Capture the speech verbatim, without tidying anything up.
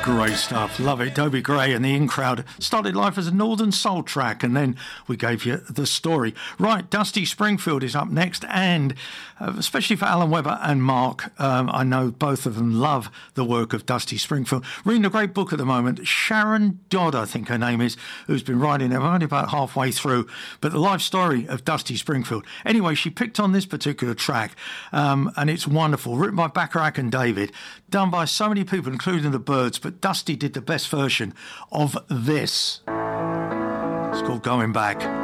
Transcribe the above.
Great stuff. Love it. Dobie Gray and the In Crowd started life as a Northern Soul track, and then we gave you the story. Right, Dusty Springfield is up next, and uh, especially for Alan Webber and Mark, um, I know both of them love the work of Dusty Springfield. Reading a great book at the moment, Sharon Dodd, I think her name is, who's been writing it. I'm only about halfway through, but the life story of Dusty Springfield. Anyway, she picked on this particular track, um, and it's wonderful. Written by Bacharach and David, done by so many people, including the Byrds, but Dusty did the best version of this. It's called Going Back.